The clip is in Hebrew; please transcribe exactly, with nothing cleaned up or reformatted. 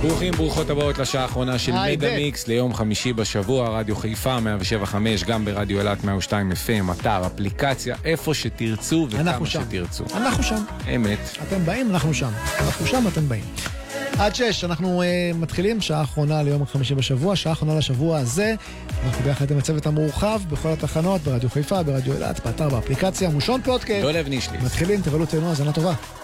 ברוכים, ברוכות הבאות לשעה האחרונה של מגה מיקס ליום חמישי בשבוע, רדיו חיפה מאה שבע נקודה חמש, גם ברדיו אילת מאה ושתיים אף אם, אתר, אפליקציה, איפה שתרצו וכמה שתרצו. אנחנו שם. אמת. אתם באים, אנחנו שם. אנחנו שם, אתם באים. עד שש, אנחנו uh, מתחילים, שעה האחרונה ליום חמישי בשבוע, שעה האחרונה לשבוע הזה, אנחנו ביחד עם הצוות המורחב, בכל התחנות, ברדיו חיפה, ברדיו אילת, באתר, באפליקציה, מושון פודקאסט. לא לבני שלי. מתחילים, תבלו תהנו, האזנה טובה.